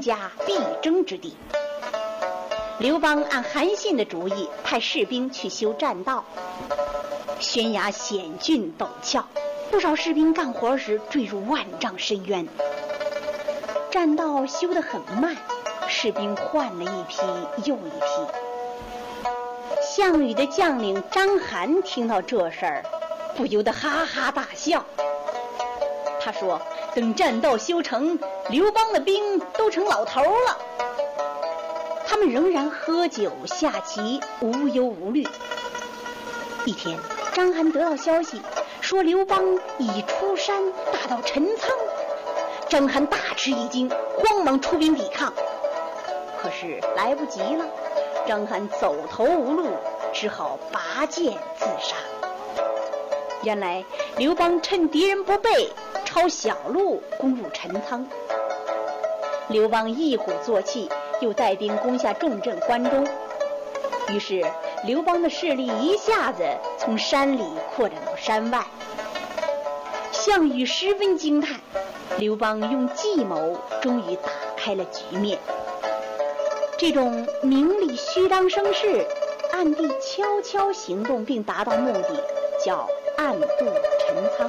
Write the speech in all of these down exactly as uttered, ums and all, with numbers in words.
家必争之地。刘邦按韩信的主意，派士兵去修栈道。悬崖险峻陡峭，不少士兵干活时坠入万丈深渊。栈道修得很慢，士兵换了一批又一批。项羽的将领章邯听到这事儿，不由得哈哈大笑。他说：“等栈道修成，刘邦的兵都成老头了。”他们仍然喝酒下棋，无忧无虑。一天，章邯得到消息，说刘邦已出山，大到陈仓。章邯大吃一惊，慌忙出兵抵抗。可是来不及了，章邯走投无路，只好拔剑自杀。原来刘邦趁敌人不备，抄小路攻入陈仓。刘邦一鼓作气，又带兵攻下重镇关中。于是刘邦的势力一下子从山里扩展到山外。项羽十分惊叹，刘邦用计谋终于打开了局面。这种名利虚张声势，暗地悄悄行动并达到目的，叫暗度陈仓。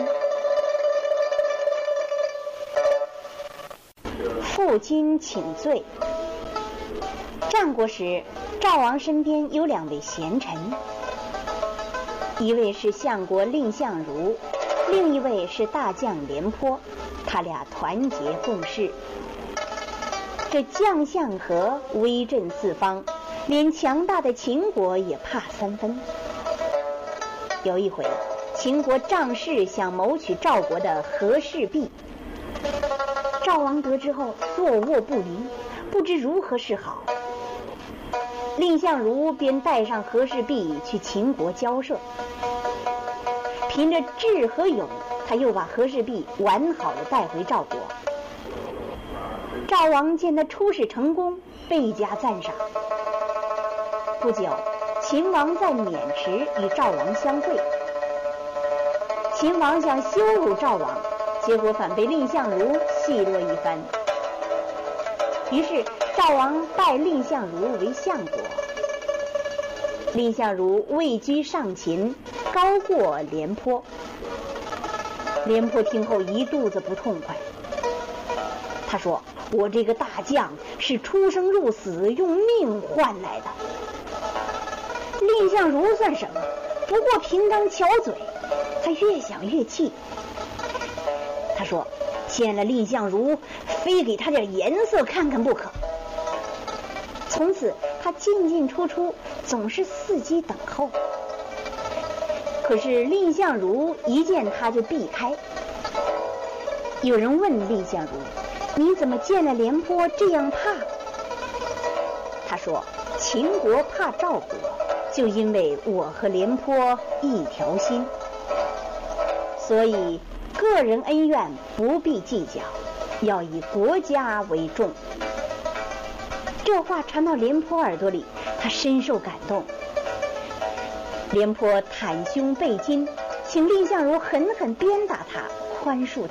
负荆请罪。战国时，赵王身边有两位贤臣，一位是相国蔺相如，另一位是大将廉颇，他俩团结共事。这将相和，威震四方，连强大的秦国也怕三分。有一回，秦国仗势想谋取赵国的和氏璧，赵王得知后坐卧不离，不知如何是好。蔺相如便带上和氏璧去秦国交涉。凭着智和勇，他又把和氏璧完好的带回赵国。赵王见他出使成功，倍加赞赏。不久，秦王在渑池与赵王相会。秦王想羞辱赵王，结果反被蔺相如戏落一番。于是赵王拜蔺相如为相国。蔺相如位居上秦，高过廉颇。廉颇听后一肚子不痛快，他说：“我这个大将是出生入死，用命换来的。蔺相如算什么？不过平张巧嘴。”他越想越气，他说：“见了蔺相如，非给他点颜色看看不可。”从此他进进出出，总是伺机等候。可是蔺相如一见他就避开。有人问蔺相如：“你怎么见了廉颇这样怕？”他说：“秦国怕赵国，就因为我和廉颇一条心。所以个人恩怨不必计较，要以国家为重。”这话传到廉颇耳朵里，他深受感动。廉颇袒胸背巾，请蔺相如狠狠鞭打他，宽恕他。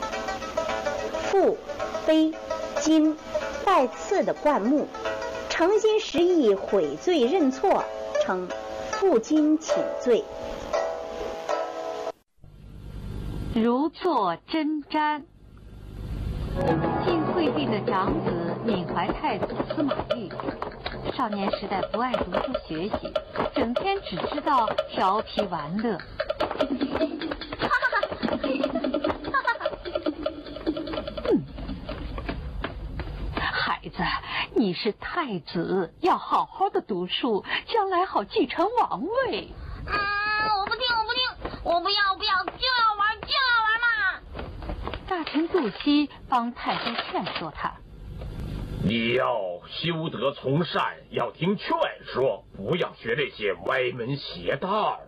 腹、背、巾带刺的灌木，诚心实意悔罪认错，称负荆请罪。 如坐针毡。晋惠帝的长子闵怀太子司马懿，少年时代不爱读书学习，整天只知道调皮玩乐。嗯，孩子，你是太子，要好好的读书，将来好继承王位。 嗯，我不听，我不听，我不要，不要，就要玩，就要玩嘛！ 大臣杜熙帮太后劝说他： 你要修德从善，要听劝说，不要学那些歪门邪道。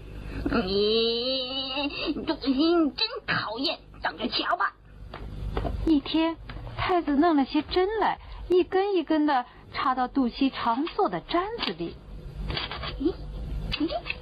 你杜熙真讨厌，等着瞧吧。 一天，太子弄了些针来，一根一根的插到杜熙常坐的毡子里。 咦咦